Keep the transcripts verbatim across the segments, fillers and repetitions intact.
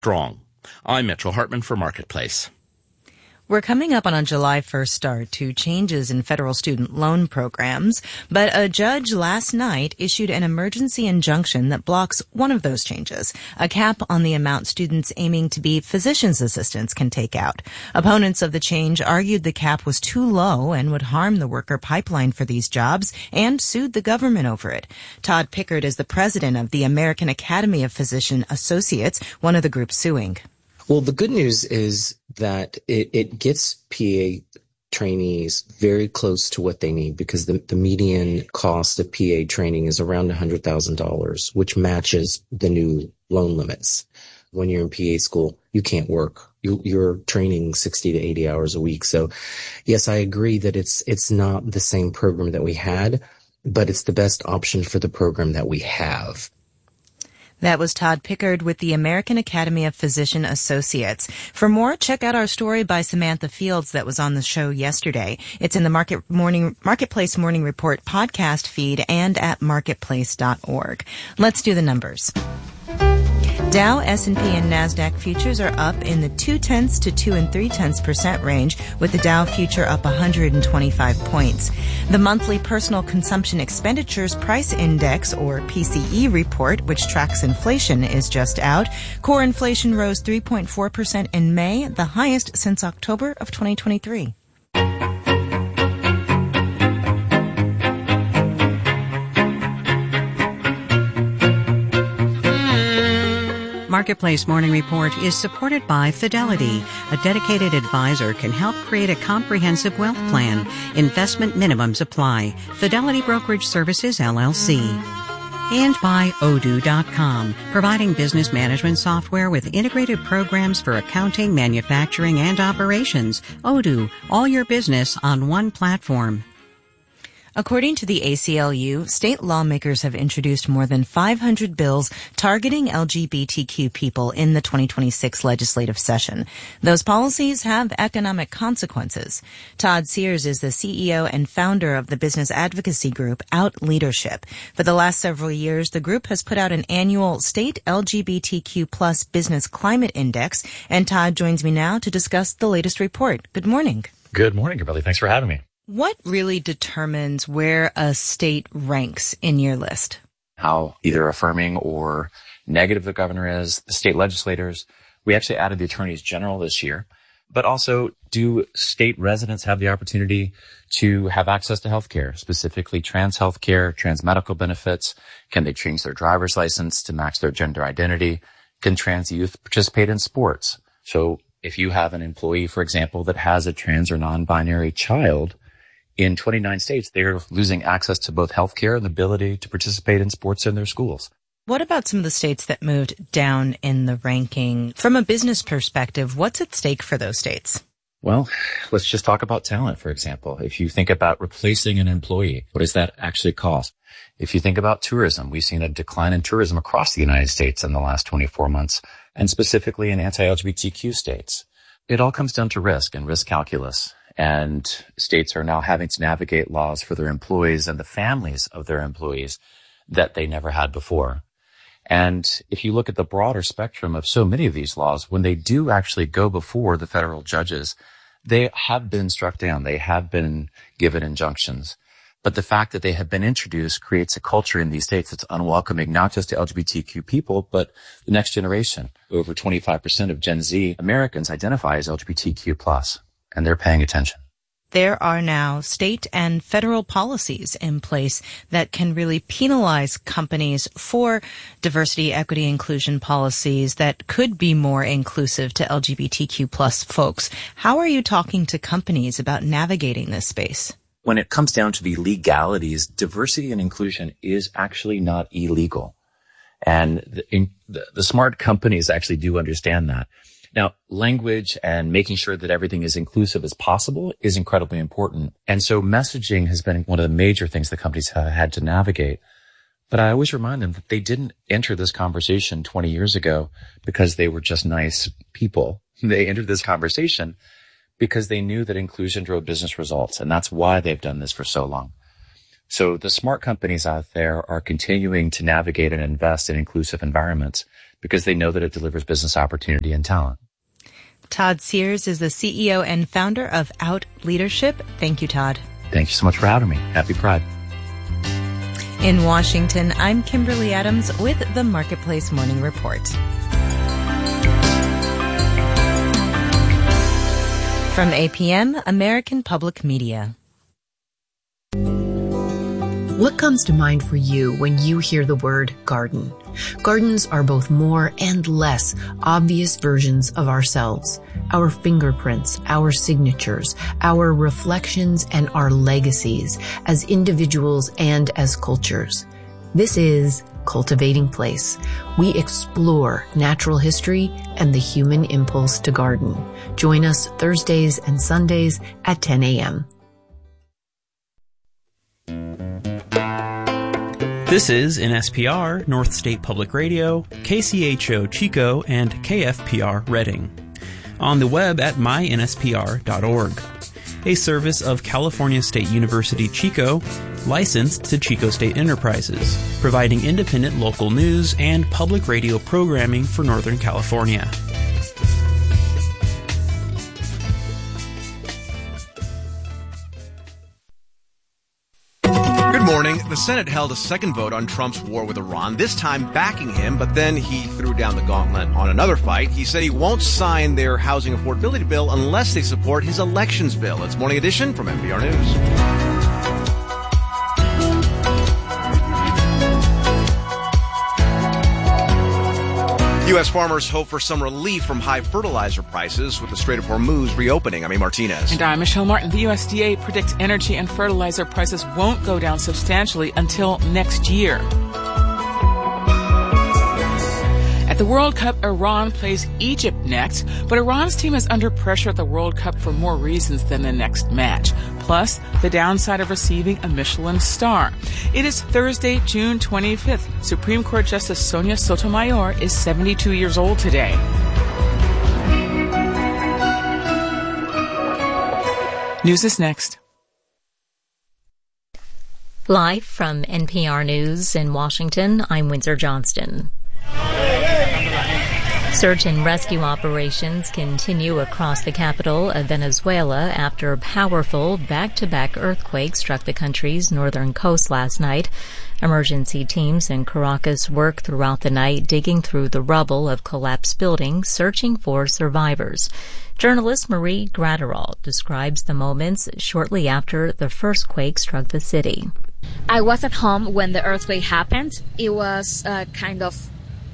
strong. I'm Mitchell Hartman for Marketplace. We're coming up on a July first start to changes in federal student loan programs, but a judge last night issued an emergency injunction that blocks one of those changes, a cap on the amount students aiming to be physician's assistants can take out. Opponents of the change argued the cap was too low and would harm the worker pipeline for these jobs and sued the government over it. Todd Pickard is the president of the American Academy of Physician Associates, one of the groups suing. Well, the good news is that it, it gets P A trainees very close to what they need, because the, the median cost of P A training is around one hundred thousand dollars, which matches the new loan limits. When you're in P A school, you can't work. You, you're training sixty to eighty hours a week. So, yes, I agree that it's it's not the same program that we had, but it's the best option for the program that we have. That was Todd Pickard with the American Academy of Physician Associates. For more, check out our story by Samantha Fields that was on the show yesterday. It's in the Market Morning Marketplace Morning Report podcast feed and at marketplace dot org. Let's do the numbers. Dow, S and P, and NASDAQ futures are up in the two-tenths to two and three-tenths percent range, with the Dow future up one hundred twenty-five points. The monthly Personal Consumption Expenditures Price Index, or P C E report, which tracks inflation, is just out. Core inflation rose three point four percent in May, the highest since October of twenty twenty-three. Marketplace Morning Report is supported by Fidelity. A dedicated advisor can help create a comprehensive wealth plan. Investment minimums apply. Fidelity Brokerage Services, L L C. And by Odoo dot com, providing business management software with integrated programs for accounting, manufacturing, and operations. Odoo, all your business on one platform. According to the A C L U, state lawmakers have introduced more than five hundred bills targeting L G B T Q people in the twenty twenty-six legislative session. Those policies have economic consequences. Todd Sears is the C E O and founder of the business advocacy group Out Leadership. For the last several years, the group has put out an annual state L G B T Q plus business climate index, and Todd joins me now to discuss the latest report. Good morning. Good morning, Kimberly. Thanks for having me. What really determines where a state ranks in your list? How either affirming or negative the governor is, the state legislators. We actually added the attorneys general this year. But also, do state residents have the opportunity to have access to health care, specifically trans health care, trans medical benefits? Can they change their driver's license to match their gender identity? Can trans youth participate in sports? So if you have an employee, for example, that has a trans or non-binary child, in twenty-nine states, they're losing access to both health care and the ability to participate in sports in their schools. What about some of the states that moved down in the ranking? From a business perspective, what's at stake for those states? Well, let's just talk about talent, for example. If you think about replacing an employee, what does that actually cost? If you think about tourism, we've seen a decline in tourism across the United States in the last twenty-four months, and specifically in anti-L G B T Q states. It all comes down to risk and risk calculus. And states are now having to navigate laws for their employees and the families of their employees that they never had before. And if you look at the broader spectrum of so many of these laws, when they do actually go before the federal judges, they have been struck down. They have been given injunctions. But the fact that they have been introduced creates a culture in these states that's unwelcoming, not just to L G B T Q people, but the next generation. Over twenty-five percent of Gen Z Americans identify as L G B T Q plus. And they're paying attention. There are now state and federal policies in place that can really penalize companies for diversity, equity, inclusion policies that could be more inclusive to L G B T Q plus folks. How are you talking to companies about navigating this space? When it comes down to the legalities, diversity and inclusion is actually not illegal. And the, in, the, the smart companies actually do understand that. Now, language and making sure that everything is inclusive as possible is incredibly important. And so messaging has been one of the major things that companies have had to navigate. But I always remind them that they didn't enter this conversation twenty years ago because they were just nice people. They entered this conversation because they knew that inclusion drove business results. And that's why they've done this for so long. So the smart companies out there are continuing to navigate and invest in inclusive environments because they know that it delivers business opportunity and talent. Todd Sears is the C E O and founder of Out Leadership. Thank you, Todd. Thank you so much for having me. Happy Pride. In Washington, I'm Kimberly Adams with the Marketplace Morning Report. From A P M, American Public Media. What comes to mind for you when you hear the word garden? Gardens are both more and less obvious versions of ourselves, our fingerprints, our signatures, our reflections, and our legacies as individuals and as cultures. This is Cultivating Place. We explore natural history and the human impulse to garden. Join us Thursdays and Sundays at ten a.m. This is N S P R, North State Public Radio, K C H O Chico, and K F P R Reading. On the web at my N S P R dot org. A service of California State University Chico, licensed to Chico State Enterprises, providing independent local news and public radio programming for Northern California. Morning, the Senate held a second vote on Trump's war with Iran, this time backing him, but then he threw down the gauntlet on another fight. He said he won't sign their housing affordability bill unless they support his elections bill. It's Morning Edition from N P R News. U S farmers hope for some relief from high fertilizer prices with the Strait of Hormuz reopening. I'm A. Martinez. And I'm Michelle Martin. The U S D A predicts energy and fertilizer prices won't go down substantially until next year. At the World Cup, Iran plays Egypt next, but Iran's team is under pressure at the World Cup for more reasons than the next match. Plus, the downside of receiving a Michelin star. It is Thursday, June twenty-fifth. Supreme Court Justice Sonia Sotomayor is seventy-two years old today. News is next. Live from N P R News in Washington, I'm Windsor Johnston. Search and rescue operations continue across the capital of Venezuela after a powerful back-to-back earthquake struck the country's northern coast last night. Emergency teams in Caracas worked throughout the night digging through the rubble of collapsed buildings, searching for survivors. Journalist Marie Graterol describes the moments shortly after the first quake struck the city. I was at home when the earthquake happened. It was uh, kind of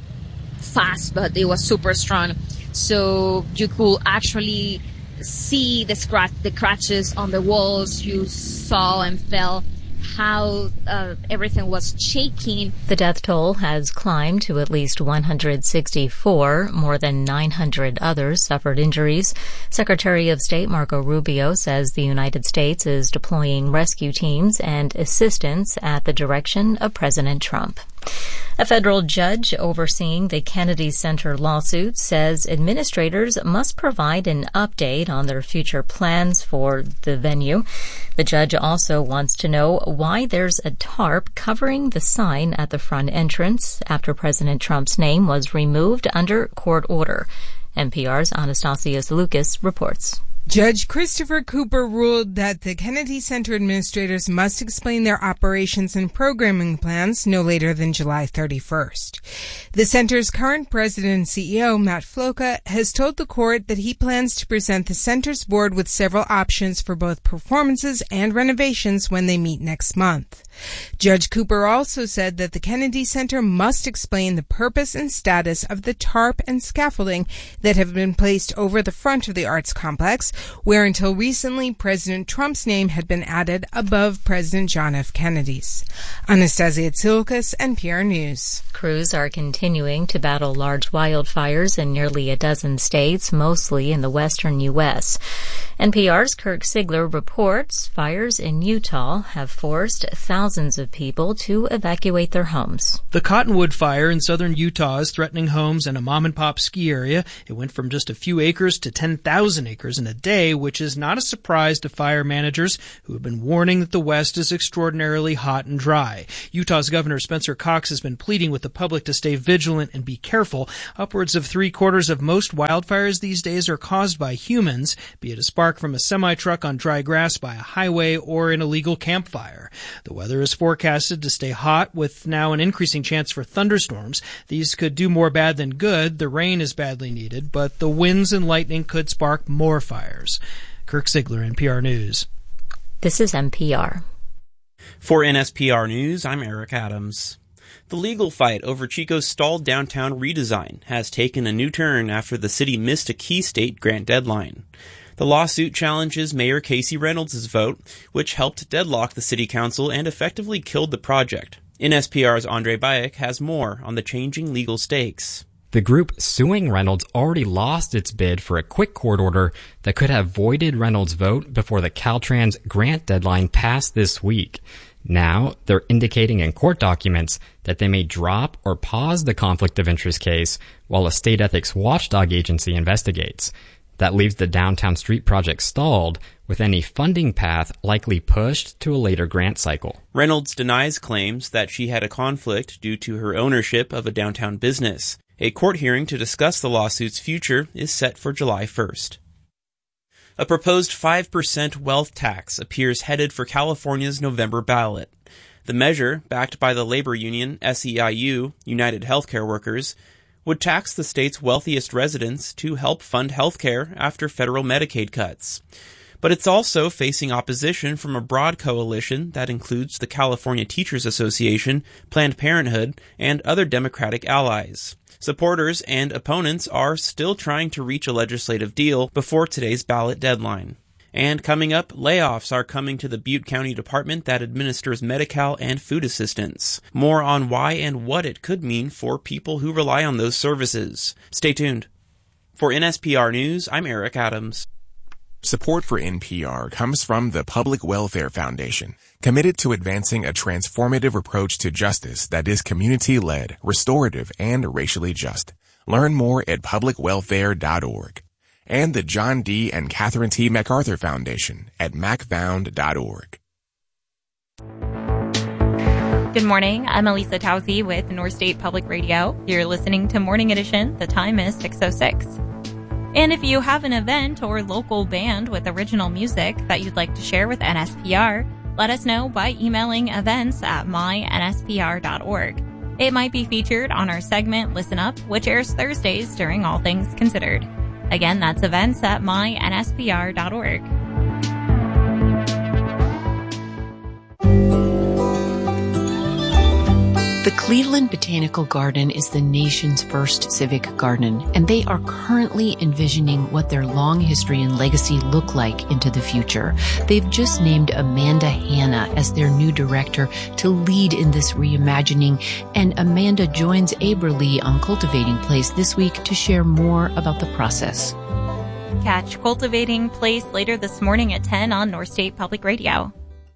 fast, but it was super strong. So you could actually see the scratch, the scratches on the walls. You saw and felt how uh, everything was shaking. The death toll has climbed to at least one hundred sixty-four. More than nine hundred others suffered injuries. Secretary of State Marco Rubio says the United States is deploying rescue teams and assistance at the direction of President Trump. A federal judge overseeing the Kennedy Center lawsuit says administrators must provide an update on their future plans for the venue. The judge also wants to know why there's a tarp covering the sign at the front entrance after President Trump's name was removed under court order. N P R's Anastasios Lucas reports. Judge Christopher Cooper ruled that the Kennedy Center administrators must explain their operations and programming plans no later than July thirty-first. The center's current president and C E O, Matt Floca, has told the court that he plans to present the center's board with several options for both performances and renovations when they meet next month. Judge Cooper also said that the Kennedy Center must explain the purpose and status of the tarp and scaffolding that have been placed over the front of the arts complex, where until recently President Trump's name had been added above President John F. Kennedy's. Anastasia Tsilkas, N P R News. Crews are continuing to battle large wildfires in nearly a dozen states, mostly in the western U S N P R's Kirk Sigler reports fires in Utah have forced thousands of people to evacuate their homes. The Cottonwood Fire in southern Utah is threatening homes and a mom-and-pop ski area. It went from just a few acres to ten thousand acres in a day, which is not a surprise to fire managers who have been warning that the West is extraordinarily hot and dry. Utah's Governor Spencer Cox has been pleading with the public to stay vigilant and be careful. Upwards of three-quarters of most wildfires these days are caused by humans, be it a spark from a semi-truck on dry grass by a highway or an illegal campfire. The weather is forecasted to stay hot, with now an increasing chance for thunderstorms. These could do more bad than good. The rain is badly needed, but the winds and lightning could spark more fires. Kirk Sigler, N P R News. This is N P R. For N S P R News, I'm Eric Adams. The legal fight over Chico's stalled downtown redesign has taken a new turn after the city missed a key state grant deadline. The lawsuit challenges Mayor Casey Reynolds' vote, which helped deadlock the city council and effectively killed the project. N S P R's Andre Bayek has more on the changing legal stakes. The group suing Reynolds already lost its bid for a quick court order that could have voided Reynolds' vote before the Caltrans grant deadline passed this week. Now, they're indicating in court documents that they may drop or pause the conflict of interest case while a state ethics watchdog agency investigates. That leaves the downtown street project stalled, with any funding path likely pushed to a later grant cycle. Reynolds denies claims that she had a conflict due to her ownership of a downtown business. A court hearing to discuss the lawsuit's future is set for July first. A proposed five percent wealth tax appears headed for California's November ballot. The measure, backed by the labor union S E I U, United Healthcare Workers, would tax the state's wealthiest residents to help fund health care after federal Medicaid cuts. But it's also facing opposition from a broad coalition that includes the California Teachers Association, Planned Parenthood, and other Democratic allies. Supporters and opponents are still trying to reach a legislative deal before today's ballot deadline. And coming up, layoffs are coming to the Butte County department that administers Medi-Cal and food assistance. More on why and what it could mean for people who rely on those services. Stay tuned. For N S P R News, I'm Eric Adams. Support for N P R comes from the Public Welfare Foundation, committed to advancing a transformative approach to justice that is community-led, restorative, and racially just. Learn more at public welfare dot org. And the John D. and Catherine T. MacArthur Foundation at mac found dot org. Good morning. I'm Elisa Tauzi with North State Public Radio. You're listening to Morning Edition. The time is six oh six. And if you have an event or local band with original music that you'd like to share with N S P R, let us know by emailing events at my n s p r dot org. It might be featured on our segment Listen Up, which airs Thursdays during All Things Considered. Again, that's events at my n s p r dot org. The Cleveland Botanical Garden is the nation's first civic garden, and they are currently envisioning what their long history and legacy look like into the future. They've just named Amanda Hanna as their new director to lead in this reimagining, and Amanda joins Aberlee on Cultivating Place this week to share more about the process. Catch Cultivating Place later this morning at ten on North State Public Radio.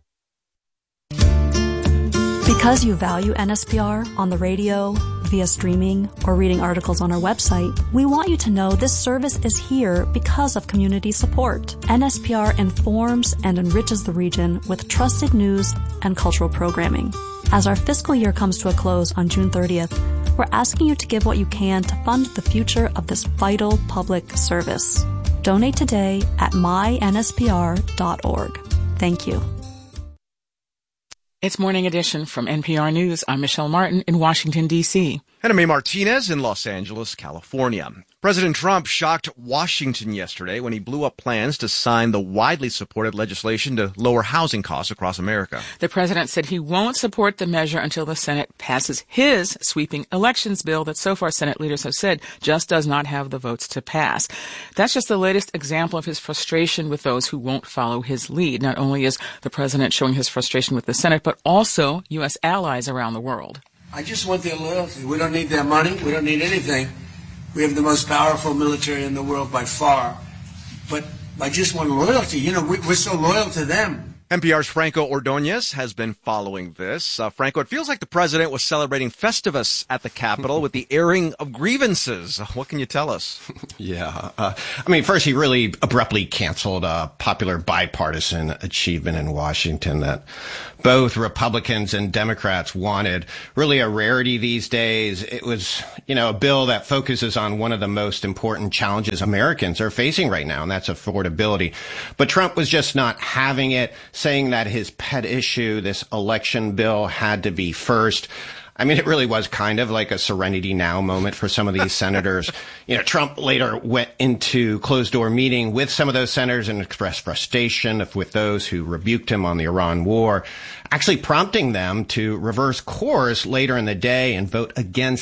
Because you value N S P R on the radio, via streaming, or reading articles on our website, we want you to know this service is here because of community support. N S P R informs and enriches the region with trusted news and cultural programming. As our fiscal year comes to a close on June thirtieth, we're asking you to give what you can to fund the future of this vital public service. Donate today at my n s p r dot org. Thank you. It's Morning Edition from N P R News. I'm Michelle Martin in Washington, D C And I'm May Martinez in Los Angeles, California. President Trump shocked Washington yesterday when he blew up plans to sign the widely supported legislation to lower housing costs across America. The president said he won't support the measure until the Senate passes his sweeping elections bill that so far Senate leaders have said just does not have the votes to pass. That's just the latest example of his frustration with those who won't follow his lead. Not only is the president showing his frustration with the Senate, but also U S allies around the world. I just want their loyalty. We don't need their money. We don't need anything. We have the most powerful military in the world by far. But I just want loyalty. You know, we, we're so loyal to them. N P R's Franco Ordonez has been following this. Uh, Franco, it feels like the president was celebrating Festivus at the Capitol with the airing of grievances. What can you tell us? Yeah. Uh, I mean, first, he really abruptly canceled a popular bipartisan achievement in Washington that both Republicans and Democrats wanted. Really a rarity these days. It was, you know, a bill that focuses on one of the most important challenges Americans are facing right now, and that's affordability. But Trump was just not having it, saying that his pet issue, this election bill, had to be first. I mean, it really was kind of like a Serenity Now moment for some of these senators. You know, Trump later went into closed-door meeting with some of those senators and expressed frustration with those who rebuked him on the Iran war, actually prompting them to reverse course later in the day and vote against